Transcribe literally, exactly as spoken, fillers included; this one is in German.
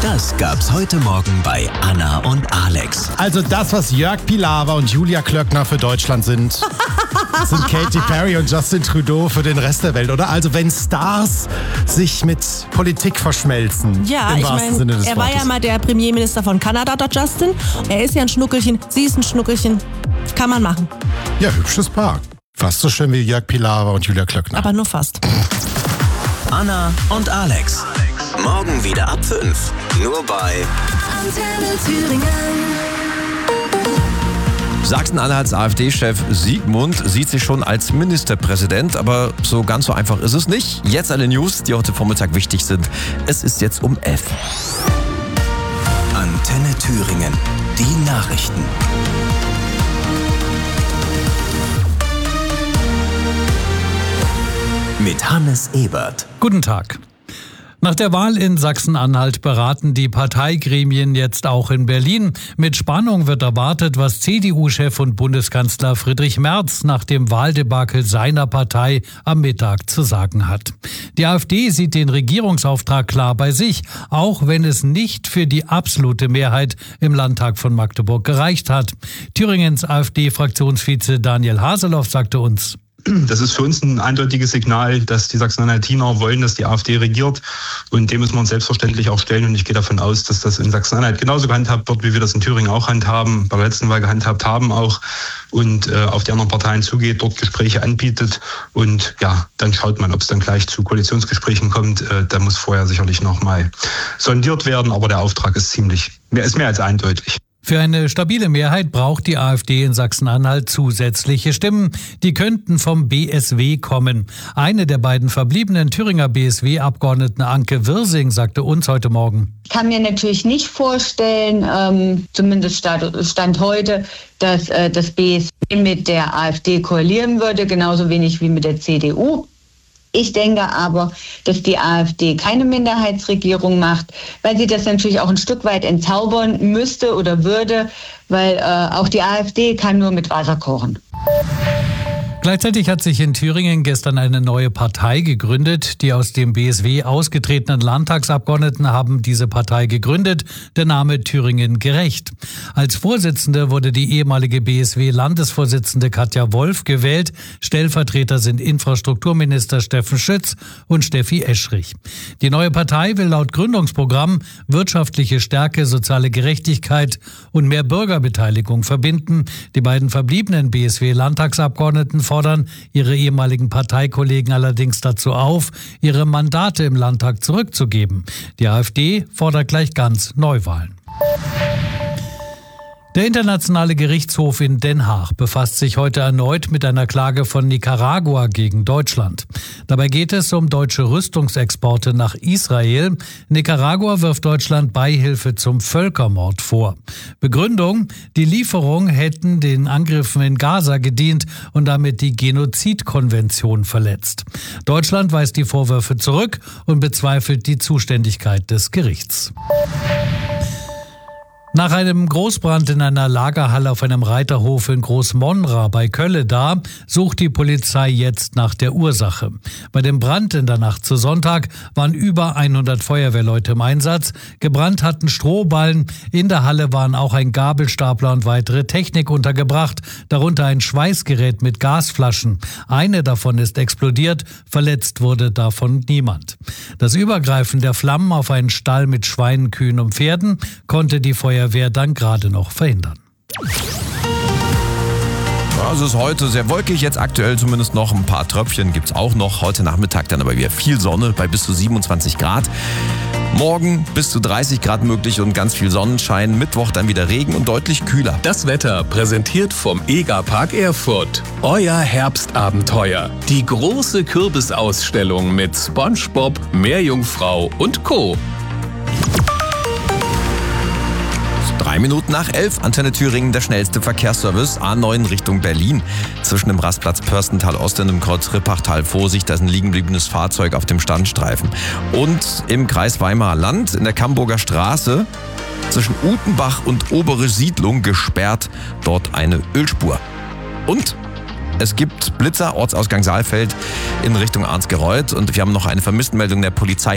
Das gab's heute Morgen bei Anna und Alex. Also das, was Jörg Pilawa und Julia Klöckner für Deutschland sind, sind Katy Perry und Justin Trudeau für den Rest der Welt, oder? Also wenn Stars sich mit Politik verschmelzen. Ja, im ich wahrsten Sinne meine, des er war Wortes. ja mal der Premierminister von Kanada, der Justin. Er ist ja ein Schnuckelchen, sie ist ein Schnuckelchen. Kann man machen. Ja, hübsches Paar. Fast so schön wie Jörg Pilawa und Julia Klöckner. Aber nur fast. Anna und Alex. Morgen wieder ab fünf. Nur bei Antenne Thüringen. Sachsen-Anhalts AfD-Chef Siegmund sieht sich schon als Ministerpräsident, aber so ganz so einfach ist es nicht. Jetzt alle News, die heute Vormittag wichtig sind. Es ist jetzt um elf. Antenne Thüringen. Die Nachrichten. Mit Hannes Ebert. Guten Tag. Nach der Wahl in Sachsen-Anhalt beraten die Parteigremien jetzt auch in Berlin. Mit Spannung wird erwartet, was C D U-Chef und Bundeskanzler Friedrich Merz nach dem Wahldebakel seiner Partei am Mittag zu sagen hat. Die AfD sieht den Regierungsauftrag klar bei sich, auch wenn es nicht für die absolute Mehrheit im Landtag von Magdeburg gereicht hat. Thüringens AfD-Fraktionsvize Daniel Haseloff sagte uns: Das ist für uns ein eindeutiges Signal, dass die Sachsen-Anhaltiner wollen, dass die AfD regiert. Und dem müssen wir uns selbstverständlich auch stellen. Und ich gehe davon aus, dass das in Sachsen-Anhalt genauso gehandhabt wird, wie wir das in Thüringen auch handhaben, bei der letzten Wahl gehandhabt haben auch. Und äh, auf die anderen Parteien zugeht, dort Gespräche anbietet. Und ja, dann schaut man, ob es dann gleich zu Koalitionsgesprächen kommt. Äh, da muss vorher sicherlich nochmal sondiert werden. Aber der Auftrag ist ziemlich, mehr ist mehr als eindeutig. Für eine stabile Mehrheit braucht die AfD in Sachsen-Anhalt zusätzliche Stimmen. Die könnten vom B S W kommen. Eine der beiden verbliebenen Thüringer B S W-Abgeordneten, Anke Wirsing, sagte uns heute Morgen: Ich kann mir natürlich nicht vorstellen, ähm, zumindest Stand, Stand heute, dass äh, das B S W mit der AfD koalieren würde, genauso wenig wie mit der C D U. Ich denke aber, dass die AfD keine Minderheitsregierung macht, weil sie das natürlich auch ein Stück weit entzaubern müsste oder würde, weil äh, auch die AfD kann nur mit Wasser kochen. Gleichzeitig hat sich in Thüringen gestern eine neue Partei gegründet. Die aus dem B S W ausgetretenen Landtagsabgeordneten haben diese Partei gegründet. Der Name Thüringen gerecht. Als Vorsitzende wurde die ehemalige B S W-Landesvorsitzende Katja Wolf gewählt. Stellvertreter sind Infrastrukturminister Steffen Schütz und Steffi Eschrich. Die neue Partei will laut Gründungsprogramm wirtschaftliche Stärke, soziale Gerechtigkeit und mehr Bürgerbeteiligung verbinden. Die beiden verbliebenen B S W-Landtagsabgeordneten fordern ihre ehemaligen Parteikollegen allerdings dazu auf, ihre Mandate im Landtag zurückzugeben. Die AfD fordert gleich ganz Neuwahlen. Der Internationale Gerichtshof in Den Haag befasst sich heute erneut mit einer Klage von Nicaragua gegen Deutschland. Dabei geht es um deutsche Rüstungsexporte nach Israel. Nicaragua wirft Deutschland Beihilfe zum Völkermord vor. Begründung: Die Lieferungen hätten den Angriffen in Gaza gedient und damit die Genozidkonvention verletzt. Deutschland weist die Vorwürfe zurück und bezweifelt die Zuständigkeit des Gerichts. Nach einem Großbrand in einer Lagerhalle auf einem Reiterhof in Großmonra bei Kölleda sucht die Polizei jetzt nach der Ursache. Bei dem Brand in der Nacht zu Sonntag waren über hundert Feuerwehrleute im Einsatz. Gebrannt hatten Strohballen. In der Halle waren auch ein Gabelstapler und weitere Technik untergebracht, darunter ein Schweißgerät mit Gasflaschen. Eine davon ist explodiert, verletzt wurde davon niemand. Das Übergreifen der Flammen auf einen Stall mit Schweinen, Kühen und Pferden konnte die Feuerwehr Wer dann gerade noch verhindern. Ja, es ist heute sehr wolkig, jetzt aktuell zumindest noch. Ein paar Tröpfchen gibt es auch noch. Heute Nachmittag dann aber wieder viel Sonne bei bis zu siebenundzwanzig Grad. Morgen bis zu dreißig Grad möglich und ganz viel Sonnenschein. Mittwoch dann wieder Regen und deutlich kühler. Das Wetter präsentiert vom Egerpark Erfurt. Euer Herbstabenteuer. Die große Kürbisausstellung mit SpongeBob, Meerjungfrau und Co. Drei Minuten nach elf, Antenne Thüringen, der schnellste Verkehrsservice, A neun Richtung Berlin. Zwischen dem Rastplatz Pörstental Ost und dem Kreuz Rippachtal Vorsicht, da ist ein liegenbliebenes Fahrzeug auf dem Standstreifen. Und im Kreis Weimarer Land, in der Camburger Straße, zwischen Utenbach und Obere Siedlung gesperrt, dort eine Ölspur. Und es gibt Blitzer, Ortsausgang Saalfeld in Richtung Arnsgereuth. Und wir haben noch eine Vermisstenmeldung der Polizei.